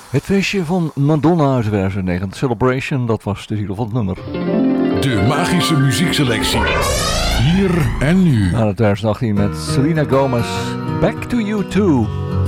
Het feestje van Madonna uit 2009, Celebration, dat was de titel van het nummer. De magische muziekselectie. Hier en nu. Na 2018 met Selena Gomez, Back to You Too.